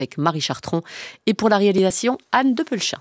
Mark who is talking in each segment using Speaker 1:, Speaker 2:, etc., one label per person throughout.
Speaker 1: avec Marie Chartron et pour la réalisation, Anne de Pelchin.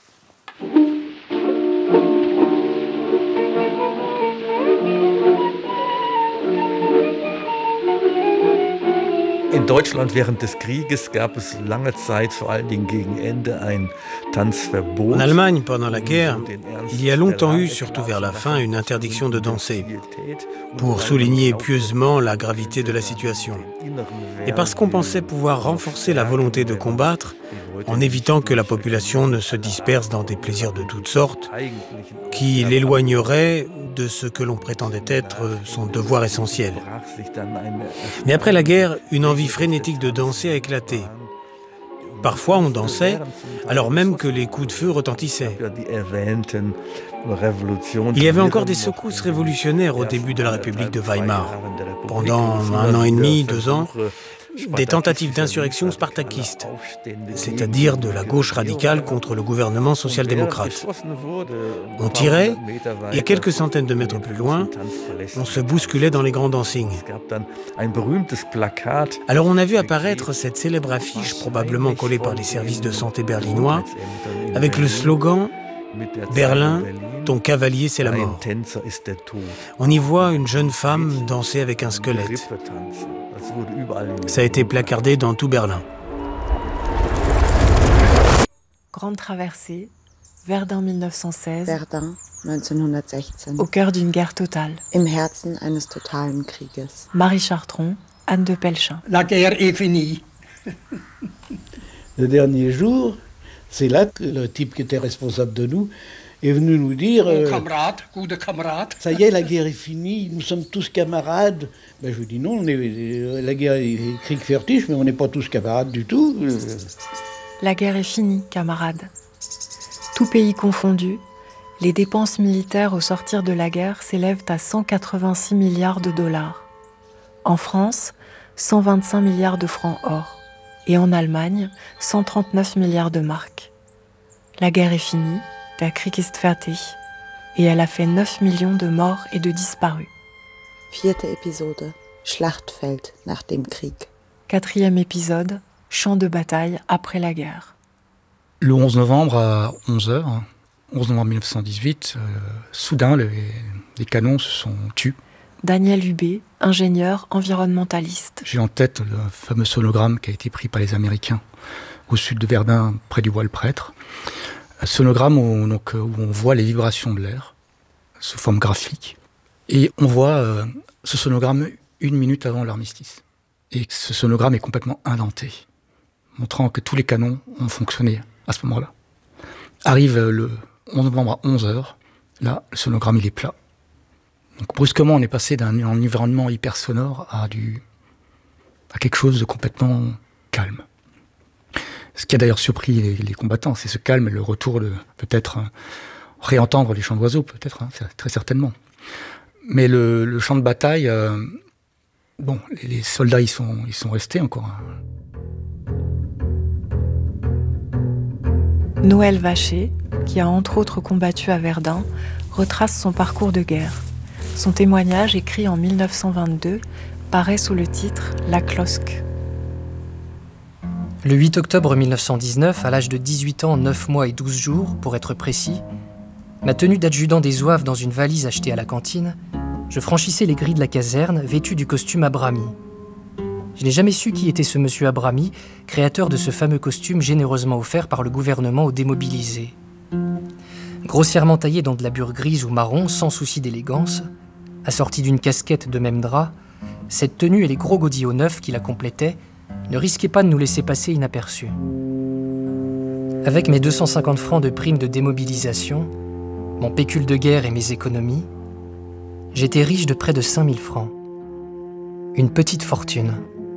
Speaker 2: In Deutschland während des Krieges gab es lange Zeit, vor allen Dingen gegen Ende, ein Tanzverbot.
Speaker 3: En Allemagne, pendant la guerre, il y a longtemps eu, surtout vers la fin, une interdiction de danser pour souligner pieusement la gravité de la situation. Et parce qu'on pensait pouvoir renforcer la volonté de combattre, en évitant que la population ne se disperse dans des plaisirs de toutes sortes, qui l'éloigneraient de ce que l'on prétendait être son devoir essentiel. Mais après la guerre, une envie frénétique de danser a éclaté. Parfois, on dansait, alors même que les coups de feu retentissaient. Il y avait encore des secousses révolutionnaires au début de la République de Weimar. Pendant 1 an et demi, 2 ans, des tentatives d'insurrection spartakistes, c'est-à-dire de la gauche radicale contre le gouvernement social-démocrate. On tirait, et quelques centaines de mètres plus loin, on se bousculait dans les grands dancings. Alors on a vu apparaître cette célèbre affiche, probablement collée par les services de santé berlinois, avec le slogan « Berlin, ton cavalier, c'est la mort ». On y voit une jeune femme danser avec un squelette. Ça a été placardé dans tout Berlin.
Speaker 4: Grande traversée, Verdun 1916.
Speaker 5: Verdun 1916.
Speaker 4: Au cœur d'une guerre totale.
Speaker 5: Im Herzen eines totalen Krieges.
Speaker 4: Marie Chartron, Anne de Pelchin.
Speaker 6: La guerre est finie.
Speaker 7: Le dernier jour, c'est là que le type qui était responsable de nous est venu nous dire
Speaker 6: Coup de camarade.
Speaker 7: Ça y est, la guerre est finie, nous sommes tous camarades. Ben, je lui dis non, la guerre est Kriegfertig, mais on n'est pas tous camarades du tout.
Speaker 4: La guerre est finie, camarades. Tout pays confondu, les dépenses militaires au sortir de la guerre s'élèvent à 186 milliards de dollars. En France, 125 milliards de francs or. Et en Allemagne, 139 milliards de marks. La guerre est finie, der Krieg ist fertig, et elle a fait 9 millions de morts et de disparus.
Speaker 5: 4. Episode, Schlachtfeld nach dem Krieg.
Speaker 4: 4e épisode, champ de bataille après la guerre.
Speaker 8: Le 11 novembre à 11h, 11 novembre 1918, soudain les canons se sont tus.
Speaker 4: Daniel Hubé, ingénieur environnementaliste.
Speaker 8: J'ai en tête le fameux sonogramme qui a été pris par les Américains au sud de Verdun, près du Bois-le-Prêtre. Un sonogramme où on voit les vibrations de l'air sous forme graphique. Et on voit ce sonogramme 1 minute avant l'armistice. Et ce sonogramme est complètement indenté, montrant que tous les canons ont fonctionné à ce moment-là. Arrive le 11 novembre à 11h, là, le sonogramme il est plat. Donc brusquement, on est passé d'un environnement hyper sonore à quelque chose de complètement calme. Ce qui a d'ailleurs surpris les combattants, c'est ce calme et le retour de peut-être réentendre les chants d'oiseaux, peut-être, très certainement. Mais le champ de bataille, les soldats ils sont restés encore.
Speaker 4: Noël Vacher, qui a entre autres combattu à Verdun, retrace son parcours de guerre. Son témoignage, écrit en 1922, paraît sous le titre « La Klosk ».
Speaker 9: Le 8 octobre 1919, à l'âge de 18 ans, 9 mois et 12 jours, pour être précis, ma tenue d'adjudant des zouaves dans une valise achetée à la cantine, je franchissais les grilles de la caserne, vêtu du costume Abrami. Je n'ai jamais su qui était ce monsieur Abrami, créateur de ce fameux costume généreusement offert par le gouvernement aux démobilisés. Grossièrement taillé dans de la bure grise ou marron, sans souci d'élégance, assortie d'une casquette de même drap, cette tenue et les gros godillots neufs qui la complétaient ne risquaient pas de nous laisser passer inaperçus. Avec mes 250 francs de prime de démobilisation, mon pécule de guerre et mes économies, j'étais riche de près de 5000 francs. Une petite fortune.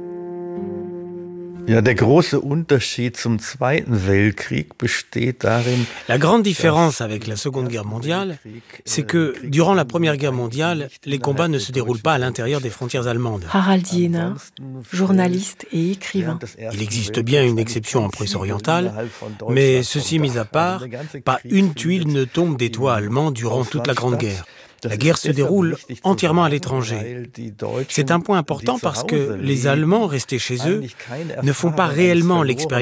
Speaker 2: Ja, der große Unterschied zum Zweiten Weltkrieg besteht darin.
Speaker 3: La grande différence avec la Seconde Guerre mondiale, c'est que durant la Première Guerre mondiale, les combats ne se déroulent pas à l'intérieur des frontières allemandes.
Speaker 4: Harald Jehner, journaliste et écrivain.
Speaker 3: Il existe bien une exception en Prusse orientale, mais ceci mis à part, pas une tuile ne tombe des toits allemands durant toute la Grande Guerre. La guerre se déroule entièrement à l'étranger. C'est un point important parce que les Allemands restés chez eux ne font pas réellement l'expérience